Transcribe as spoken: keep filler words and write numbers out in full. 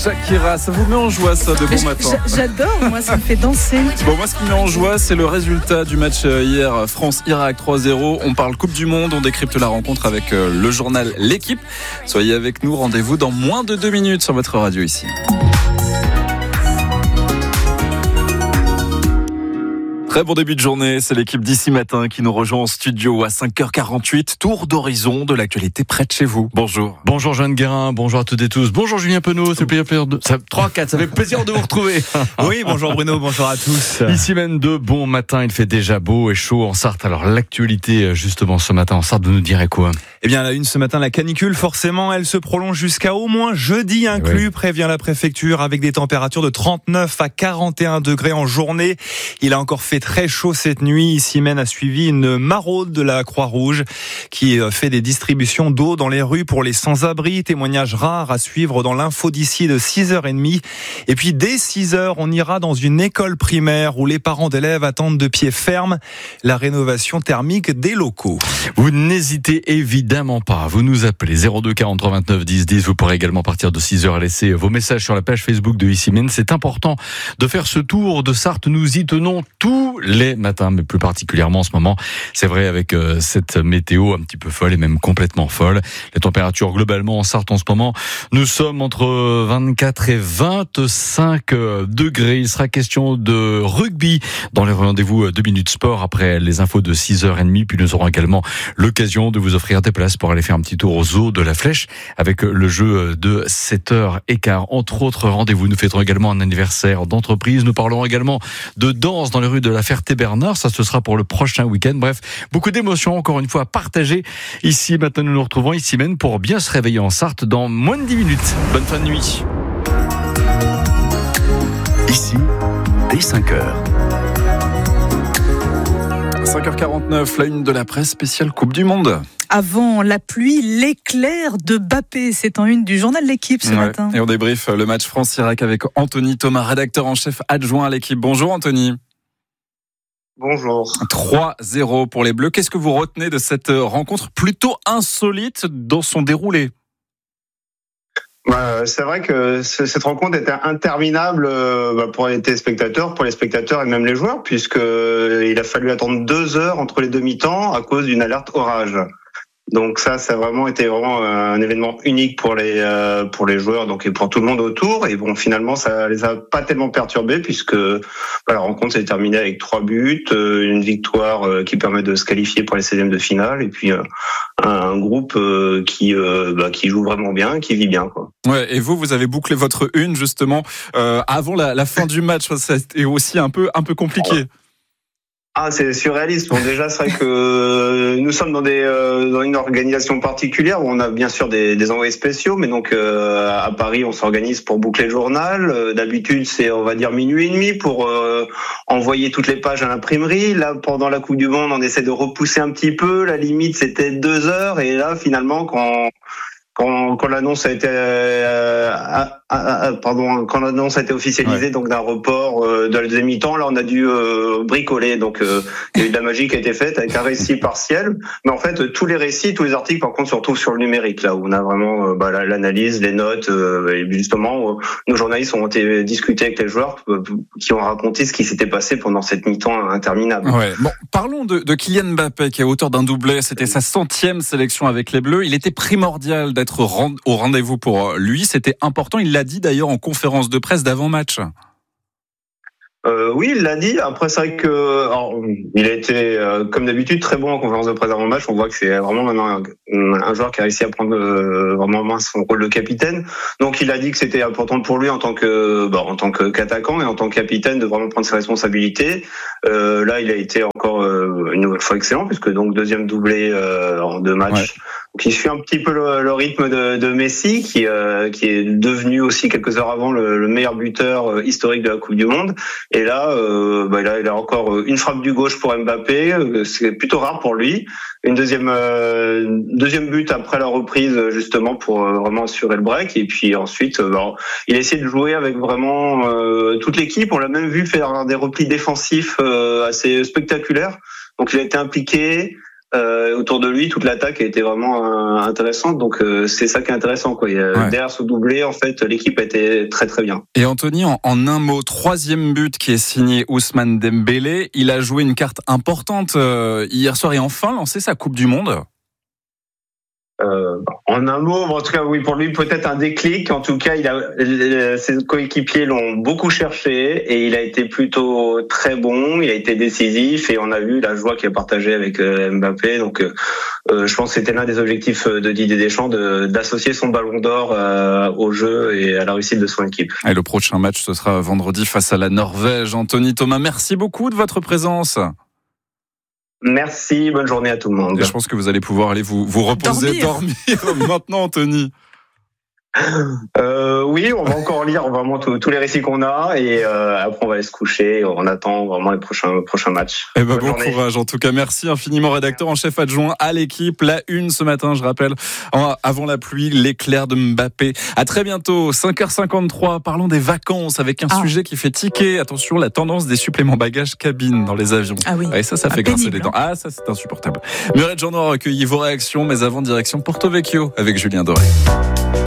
Shakira, ça vous met en joie ça de bon matin? J'adore, moi ça me fait danser. Bon, moi ce qui me met en joie, c'est le résultat du match hier, France-Irak trois zéro. On parle Coupe du Monde, on décrypte la rencontre avec le journal L'équipe. Soyez avec nous, rendez-vous dans moins de deux minutes sur votre radio ici. Très bon début de journée, c'est l'équipe d'ici matin qui nous rejoint en studio à cinq heures quarante-huit. Tour d'horizon de l'actualité près de chez vous. Bonjour. Bonjour Jeanne Guérin, bonjour à toutes et tous. Bonjour Julien Penaud, c'est plaisir de... trois quatre, ça fait plaisir de vous retrouver. Oui, bonjour Bruno, bonjour à tous. Ici même de bon matin, il fait déjà beau et chaud en Sarthe. Alors l'actualité justement ce matin en Sarthe, vous nous direz quoi? Eh bien, à la une ce matin, la canicule, forcément, elle se prolonge jusqu'à au moins jeudi inclus, oui. Prévient la préfecture, avec des températures de trente-neuf à quarante et un degrés en journée. Il a encore fait très chaud cette nuit. Ici même a suivi une maraude de la Croix-Rouge qui fait des distributions d'eau dans les rues pour les sans-abri. Témoignage rare à suivre dans l'info d'ici de six heures trente. Et puis dès six heures, on ira dans une école primaire où les parents d'élèves attendent de pied ferme la rénovation thermique des locaux. Vous n'hésitez évidemment pas. Vous nous appelez zéro deux quarante-trois vingt-neuf dix dix. Vous pourrez également à partir de six heures laisser vos messages sur la page Facebook de Ici Même. C'est important de faire ce tour de Sarthe. Nous y tenons tous les matins, mais plus particulièrement en ce moment. C'est vrai avec euh, cette météo un petit peu folle et même complètement folle. Les températures globalement en Sarthe en ce moment, nous sommes entre vingt-quatre et vingt-cinq degrés. Il sera question de rugby dans les rendez-vous de Minute Sport après les infos de six heures trente. Puis nous aurons également l'occasion de vous offrir des places pour aller faire un petit tour au zoo de la Flèche avec le jeu de sept heures quinze. Entre autres rendez-vous, nous fêterons également un anniversaire d'entreprise. Nous parlerons également de danse dans les rues de la Ferté-Bernard. Ça, ce sera pour le prochain week-end. Bref, beaucoup d'émotions, encore une fois, à partager. Ici, maintenant, nous nous retrouvons ici même pour bien se réveiller en Sarthe dans moins de dix minutes. Bonne fin de nuit. Ici, dès cinq heures. cinq heures quarante-neuf, la une de la presse spéciale Coupe du Monde. Avant la pluie, l'éclair de Mbappé. C'est en une du journal L'équipe ce ouais. matin. Et on débriefe le match France-Irak avec Anthony Thomas, rédacteur en chef adjoint à l'équipe. Bonjour Anthony. Bonjour. trois zéro pour les Bleus. Qu'est-ce que vous retenez de cette rencontre plutôt insolite dans son déroulé? Bah, c'est vrai que cette rencontre était interminable pour les téléspectateurs, pour les spectateurs et même les joueurs, puisque il a fallu attendre deux heures entre les demi-temps à cause d'une alerte orage. Donc ça, ça a vraiment été vraiment un événement unique pour les euh, pour les joueurs, donc et pour tout le monde autour. Et bon, finalement, ça les a pas tellement perturbés puisque bah, la rencontre s'est terminée avec trois buts, euh, une victoire euh, qui permet de se qualifier pour les seizièmes de finale, et puis euh, un, un groupe euh, qui euh, bah, qui joue vraiment bien, qui vit bien, quoi. Ouais. Et vous, vous avez bouclé votre une justement euh, avant la, la fin du match. Ça a été aussi un peu un peu compliqué. Ah, c'est surréaliste. Bon, déjà, c'est vrai que nous sommes dans des euh, dans une organisation particulière où on a bien sûr des, des envoyés spéciaux, mais donc euh, à Paris, on s'organise pour boucler le journal. Euh, d'habitude, c'est on va dire minuit et demi pour euh, envoyer toutes les pages à l'imprimerie. Là, pendant la Coupe du Monde, on essaie de repousser un petit peu. La limite, c'était deux heures, et là, finalement, quand Quand, quand l'annonce a été, euh, ah, ah, pardon, quand l'annonce a été officialisée, ouais. donc d'un report euh, de la deuxième mi-temps, là on a dû euh, bricoler. Donc euh, il y a eu de la magie qui a été faite avec un récit partiel. Mais en fait, tous les récits, tous les articles, par contre, se retrouvent sur le numérique, là où on a vraiment euh, bah, l'analyse, les notes. Euh, et justement, euh, nos journalistes ont été discutés avec les joueurs euh, qui ont raconté ce qui s'était passé pendant cette mi-temps interminable. Ouais. Bon, parlons de, de Kylian Mbappé, qui est auteur d'un doublé. C'était sa centième sélection avec les Bleus. Il était primordial d'être au rendez-vous pour lui, c'était important. Il l'a dit d'ailleurs en conférence de presse d'avant-match. Euh, oui, il l'a dit. Après, c'est vrai que alors, il a été, euh, comme d'habitude, très bon en conférence de presse avant match. On voit que c'est vraiment maintenant un, un joueur qui a réussi à prendre euh, vraiment en main son rôle de capitaine. Donc, il a dit que c'était important pour lui en tant que, bah, en tant qu'attaquant et en tant que capitaine de vraiment prendre ses responsabilités. Euh, là, il a été encore euh, une nouvelle fois excellent, puisque donc deuxième doublé euh, en deux matchs. Ouais. Qui suit un petit peu le, le rythme de, de Messi, qui, euh, qui est devenu aussi quelques heures avant le, le meilleur buteur historique de la Coupe du Monde. Et là, euh, bah, il a, il a encore une frappe du gauche pour Mbappé. C'est plutôt rare pour lui. Une deuxième, euh, deuxième but après la reprise, justement pour euh, vraiment assurer le break. Et puis ensuite, euh, bah, il a essayé de jouer avec vraiment euh, toute l'équipe. On l'a même vu faire des replis défensifs euh, assez spectaculaires. Donc il a été impliqué. Euh, autour de lui, toute l'attaque a été vraiment euh, intéressante. Donc euh, c'est ça qui est intéressant, quoi. Il y a, ouais. Derrière ce doublé, en fait, l'équipe a été très très bien. Et Anthony, en, en un mot, troisième but qui est signé Ousmane Dembélé. Il a joué une carte importante euh, hier soir et enfin lancé sa Coupe du Monde. Euh, en un mot, en tout cas, oui, pour lui, peut-être un déclic. En tout cas, il a, ses coéquipiers l'ont beaucoup cherché et il a été plutôt très bon. Il a été décisif et on a vu la joie qu'il a partagée avec Mbappé. Donc, euh, je pense que c'était l'un des objectifs de Didier Deschamps, de, d'associer son Ballon d'Or euh, au jeu et à la réussite de son équipe. Et le prochain match, ce sera vendredi face à la Norvège. Anthony Thomas, merci beaucoup de votre présence. Merci, bonne journée à tout le monde. Et je pense que vous allez pouvoir aller vous, vous reposer, dormir, dormir maintenant, Anthony. Euh, oui, on va encore lire vraiment tous les récits qu'on a et euh, après on va aller se coucher. On attend vraiment les prochains prochains matchs. Eh ben, bon journée. Courage. En tout cas, merci infiniment, rédacteur en chef adjoint à l'équipe. La une ce matin, je rappelle, avant la pluie, l'éclair de Mbappé. À très bientôt, cinq heures cinquante-trois. Parlons des vacances avec un ah. sujet qui fait tiquer. Attention, la tendance des suppléments bagages cabine dans les avions. Ah oui. Et ça, ça ah, fait pénible, grincer les dents. Ah, ça, c'est insupportable. Muriel Jean Noir a recueilli vos réactions, mais avant, direction Porto Vecchio avec Julien Doré.